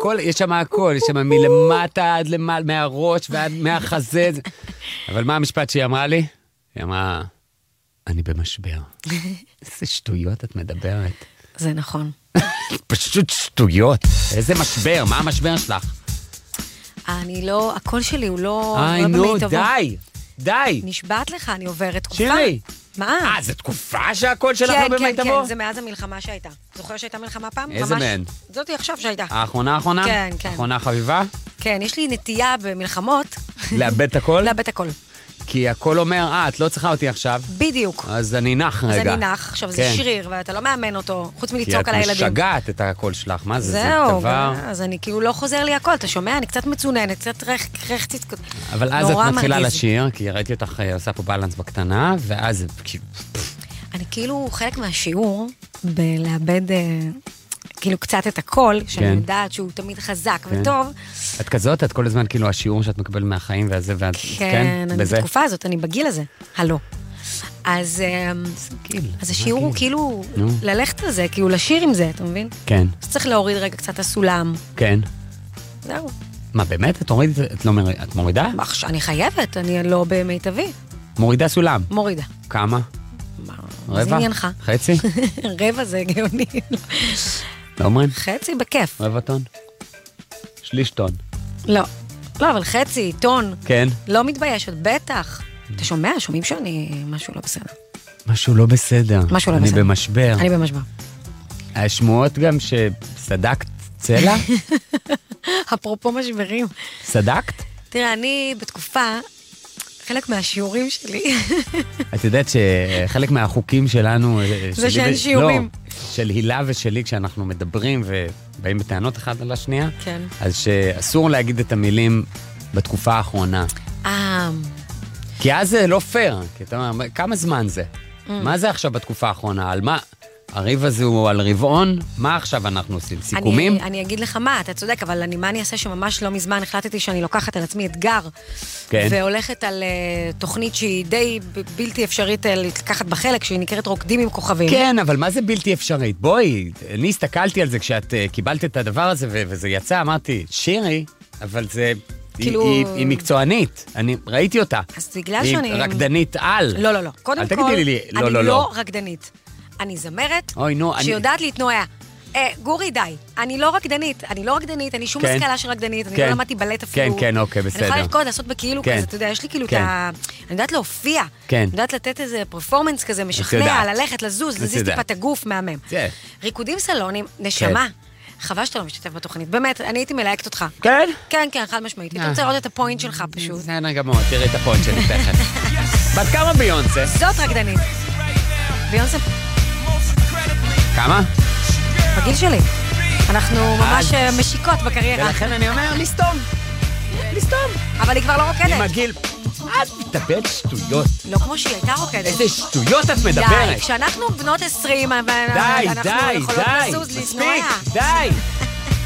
הכל, יש שם הכל, יש שם מלמטה עד למעלה, מהראש ועד מהחזה. אבל מה המשפט שהיא אמרה לי? היא אמרה, אני במשבר. איזה שטויות את מדברת. זה נכון. פשוט שטויות. איזה משבר, מה המשבר שלך? אני לא, הקול שלי הוא לא... נו, די. נשבעת לך, אני עוברת תקופה. שירי. מה? זו תקופה שהקול שלך לא במיטבו? כן, זה מאז המלחמה שהייתה. זוכר שהייתה מלחמה פעם? איזה מהן? זאתי עכשיו שהייתה. האחרונה? כן. האחרונה חביבה? כן, יש לי נטייה במלחמות. לאבד את הקול? לאבד את הקול. כי הקול אומר, את לא צריכה אותי עכשיו. בדיוק. אז אני נח רגע. אז אני נח, עכשיו זה שריר, ואתה לא מאמן אותו, חוץ מלצעוק על הילדים. כי את משגעת את הקול שלך, מה זה? זהו, דבר... אז אני כאילו לא חוזר לי הקול, אתה שומע? אני קצת מצוננת, קצת רחצית. אבל אז את מתחילה לשיר, כי ראיתי אותך עושה פה בלנס בקטנה, ואז... אני כאילו חלק מהשיעור, בלאבד... כאילו קצת את הקול, שאני יודעת שהוא תמיד חזק וטוב. את כזאת, את כל הזמן כאילו השיעור שאת מקבלת מהחיים והזה, ואת... כן, אני בתקופה הזאת, אני בגיל הזה. הלו. אז השיעור הוא כאילו ללכת על זה, כאילו לשיר עם זה, אתה מבין? כן. אז צריך להוריד רגע קצת הסולם. כן. זהו. מה, באמת? את מורידה? אני חייבת, אני לא במיטבי. מורידה סולם? מורידה. כמה? רבע? זה עניינך. חצי? רבע זה גאוני. לא אומרים? חצי בכיף. רבע טון? שליש טון? לא, אבל חצי, טון. כן. לא מתביישת, בטח. אתה שומע? שומעים שאני משהו לא בסדר. משהו לא בסדר. משהו לא בסדר. אני במשבר. אני במשבר. השמועות גם שסדקת צלע? אפרופו משברים. סדקת? תראה, אני בתקופה... חלק מהשיעורים שלי. את יודעת שחלק מהחוקים שלנו... זה שאין שיעורים. לא, של הילה ושלי, כשאנחנו מדברים ובאים בטענות אחד על השנייה, כן. אז שאסור להגיד את המילים בתקופה האחרונה. כי אז זה לא פייר. כי אתה אומר, כמה זמן זה? מה זה עכשיו בתקופה האחרונה? על מה? הריב הזה הוא על רבעון? מה עכשיו אנחנו עושים? סיכומים? אני אגיד לך מה, אתה צודק, אבל מה אני אעשה שממש לא מזמן החלטתי שאני לוקחת על עצמי אתגר, כן. והולכת על תוכנית שהיא די בלתי אפשרית לקחת בחלק, שהיא נקראת רוקדים עם כוכבים. כן, אבל מה זה בלתי אפשרית? בואי, אני הסתכלתי על זה כשאת קיבלת את הדבר הזה, וזה יצא, אמרתי, שירי, אבל זה... כאילו... היא מקצוענית, אני ראיתי אותה. אז בגלל שאני... היא רקדנית על. לא. קודם כל, אני לא רקדנית. אני זמרת שיודעת להתנועע. גורי, די. אני לא רקדנית, אני שום השכלה של רקדנית, אני לא למדתי בלט אפילו. כן, אוקיי, בסדר. אני יכולה לרקוד, לעשות בכאילו כזה, אתה יודע, יש לי כאילו את ה... אני יודעת להופיע, אני יודעת לתת איזה פרפורמנס כזה, משכנע, ללכת, לזוז, להזיז טיפה את הגוף מהמם. ריקודים סלונים, נשמה. חבל שאתה לא משתתף בתוכנית. באמת, אני הייתי מלהקת אותך. כן? כן, חד משמעית. אתה רוצה לראות את הפוינט שלך פשוט. זה גמור, תראי את הפוינט שלי תכף. בת כמה ביונסה? זאת רקדנית. ביונסה... כמה? בגיל שלי. אנחנו ממש משיקות בקריירה. ולכן אני אומר, לסתום. אבל היא כבר לא רוקדת. עם הגיל... את מתאבד שטויות. לא כמו שהיא הייתה רוקדת. איזה שטויות את מדברת. די, כשאנחנו בנות 20, די, אנחנו יכולות לזוז, להתנועע. די.